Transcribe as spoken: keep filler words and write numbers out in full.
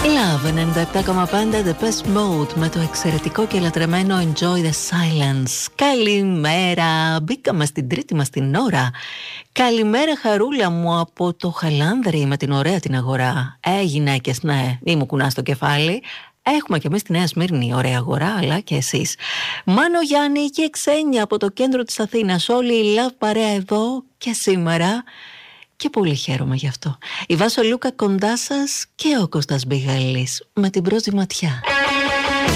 Love ενενήντα επτά κόμμα πέντε The Best Mode με το εξαιρετικό και λατρεμένο Enjoy the Silence. Καλημέρα, μπήκαμε στην τρίτη μας την ώρα. Καλημέρα χαρούλα μου από το Χαλάνδρι με την ωραία την αγορά. Ε, γυναίκες, ναι, μη μου κουνάς το κεφάλι. Έχουμε και εμείς στη Νέα Σμύρνη ωραία αγορά, αλλά και εσείς. Μάνο Γιάννη και Ξένια από το κέντρο της Αθήνας. Όλοι οι Love παρέα εδώ και σήμερα. Και πολύ χαίρομαι γι' αυτό. Η Βάσο Λούκα κοντά σας και ο Κώστας Μπιγαλής με την πρώτη ματιά.